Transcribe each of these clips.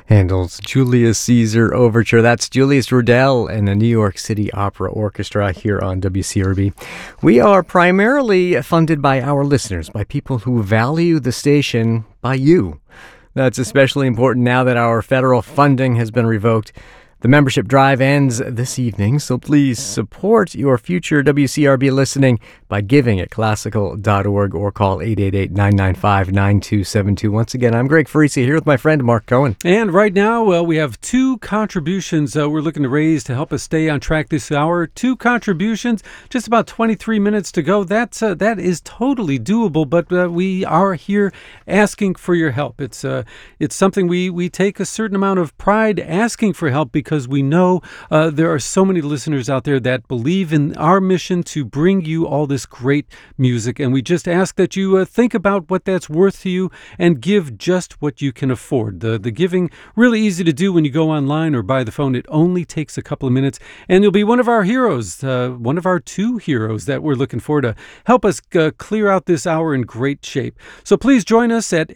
Handel's Julius Caesar Overture. That's Julius Rudel and the New York City Opera Orchestra here on WCRB. We are primarily funded by our listeners, by people who value the station, by you. That's especially important now that our federal funding has been revoked. The membership drive ends this evening, so please support your future WCRB listening by giving at classical.org or call 888-995-9272. Once again, I'm Greg Farisi here with my friend Mark Cohen. And right now, we have two contributions we're looking to raise to help us stay on track this hour. Two contributions, just about 23 minutes to go. That is totally doable, but we are here asking for your help. It's something we take a certain amount of pride asking for help because we know there are so many listeners out there that believe in our mission to bring you all this great music. And we just ask that you think about what that's worth to you and give just what you can afford. The giving, really easy to do when you go online or by the phone. It only takes a couple of minutes. And you'll be one of our heroes, one of our two heroes that we're looking for to help us clear out this hour in great shape. So please join us at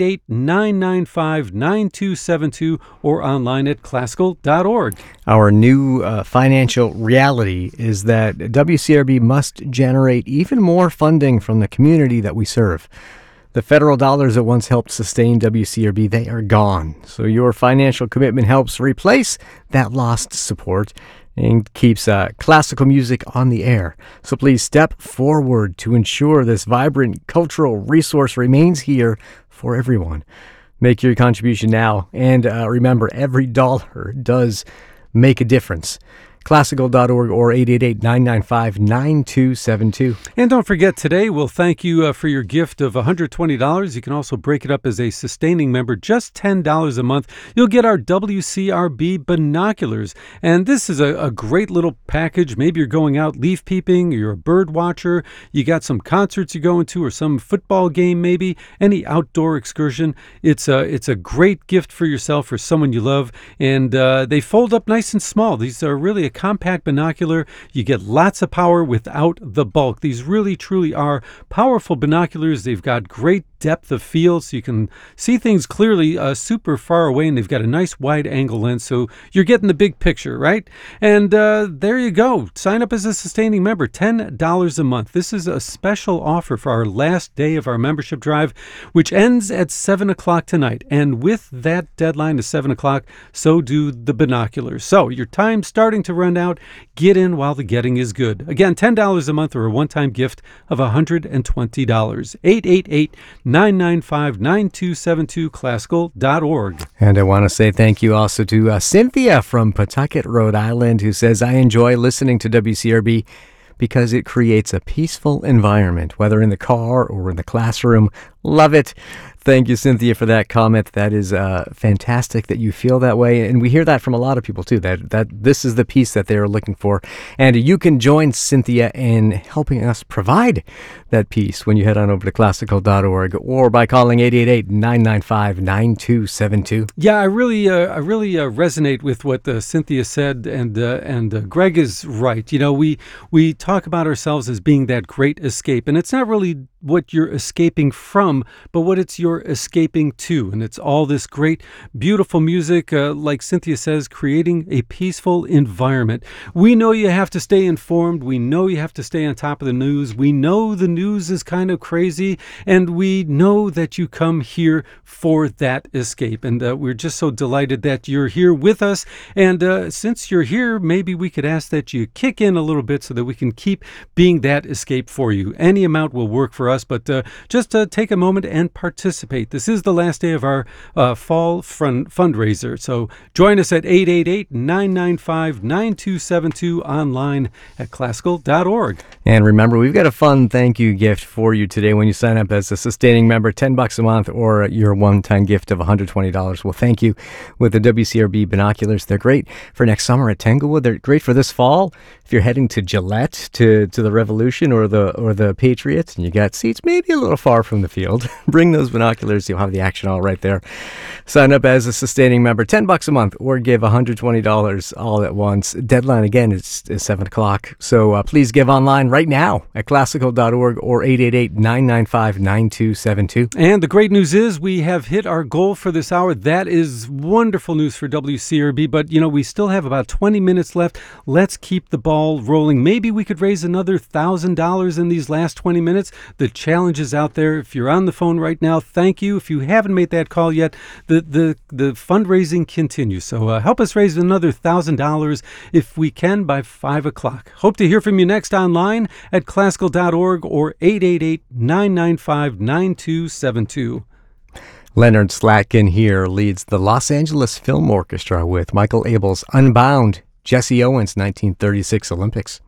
888-995-9272 or online at classical.org. Our new financial reality is that WCRB must generate even more funding from the community that we serve. The federal dollars that once helped sustain WCRB, they are gone. So your financial commitment helps replace that lost support and keeps classical music on the air. So please step forward to ensure this vibrant cultural resource remains here for everyone. Make your contribution now, and remember, every dollar does make a difference. Classical.org or 888-995-9272. And don't forget, today we'll thank you for your gift of $120. You can also break it up as a sustaining member, just $10 a month. You'll get our WCRB binoculars. And this is a great little package. Maybe you're going out leaf peeping, or you're a bird watcher, you got some concerts you're going to, or some football game maybe, any outdoor excursion. It's a great gift for yourself or someone you love. And they fold up nice and small. These are really a compact binocular. You get lots of power without the bulk. These really, truly are powerful binoculars. They've got great depth of field, so you can see things clearly super far away, and they've got a nice wide angle lens, so you're getting the big picture, right? And there you go. Sign up as a sustaining member, $10 a month. This is a special offer for our last day of our membership drive, which ends at 7 o'clock tonight. And with that deadline of 7 o'clock, so do the binoculars. So your time's starting to run out. Get in while the getting is good. Again, $10 a month or a one-time gift of $120. 888-995-9272, classical.org. And I want to say thank you also to Cynthia from Pawtucket, Rhode Island, who says, I enjoy listening to WCRB because it creates a peaceful environment, whether in the car or in the classroom. Love it. Thank you, Cynthia, for that comment. That is fantastic that you feel that way. And we hear that from a lot of people, too, that this is the peace that they are looking for. And you can join Cynthia in helping us provide that peace when you head on over to classical.org or by calling 888-995-9272. Yeah, I really resonate with what Cynthia said, and Greg is right. You know, we talk about ourselves as being that great escape, and it's not really what you're escaping from, but what you're escaping to. And it's all this great, beautiful music, like Cynthia says, creating a peaceful environment. We know you have to stay informed. We know you have to stay on top of the news. We know the news is kind of crazy, and we know that you come here for that escape. And we're just so delighted that you're here with us. And since you're here, maybe we could ask that you kick in a little bit so that we can keep being that escape for you. Any amount will work for us, but just take a moment and participate. This is the last day of our fall fundraiser, so join us at 888-995-9272 online at classical.org. And remember, we've got a fun thank you gift for you today when you sign up as a sustaining member, $10 a month, or your one-time gift of $120. Well, thank you with the WCRB binoculars. They're great for next summer at Tanglewood. They're great for this fall. if you're heading to Gillette to the Revolution or the Patriots, and you got seats maybe a little far from the field, bring those binoculars. You'll have the action all right there. Sign up as a sustaining member, $10 a month, or give $120 all at once. Deadline again is 7 o'clock. So please give online right now at classical.org or 888-995-9272. And the great news is we have hit our goal for this hour. That is wonderful news for WCRB. But, we still have about 20 minutes left. Let's keep the ball rolling. Maybe we could raise another $1,000 in these last 20 minutes. The challenge is out there. If you're on the phone right now, thank you. If you haven't made that call yet, the fundraising continues. So help us raise another $1,000 if we can by 5 o'clock. Hope to hear from you next online at classical.org or 888-995-9272. Leonard Slatkin here leads the Los Angeles Film Orchestra with Michael Abel's Unbound, Jesse Owens' 1936 Olympics.